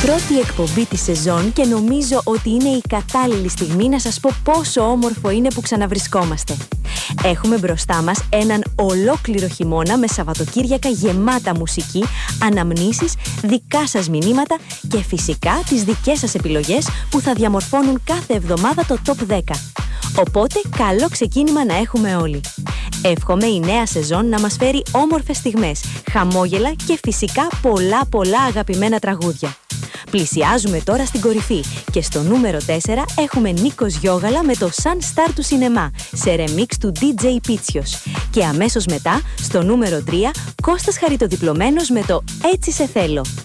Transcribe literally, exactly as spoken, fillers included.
Πρώτη εκπομπή της σεζόν και νομίζω ότι είναι η κατάλληλη στιγμή να σας πω πόσο όμορφο είναι που ξαναβρισκόμαστε. Έχουμε μπροστά μας έναν ολόκληρο χειμώνα με Σαββατοκύριακα γεμάτα μουσική, αναμνήσεις, δικά σας μηνύματα και φυσικά τις δικές σας επιλογές που θα διαμορφώνουν κάθε εβδομάδα το Top δέκα. Οπότε καλό ξεκίνημα να έχουμε όλοι. Εύχομαι η νέα σεζόν να μας φέρει όμορφες στιγμές, χαμόγελα και φυσικά πολλά πολλά αγαπημένα τραγούδια. Πλησιάζουμε τώρα στην κορυφή και στο νούμερο τέσσερα έχουμε Νίκος Γιώγαλα με το Sun Star του Σινεμά σε remix του ντι τζέι Πίτσιος. Και αμέσως μετά στο νούμερο τρία Κώστας Χαριτοδιπλωμένος με το Έτσι σε θέλω.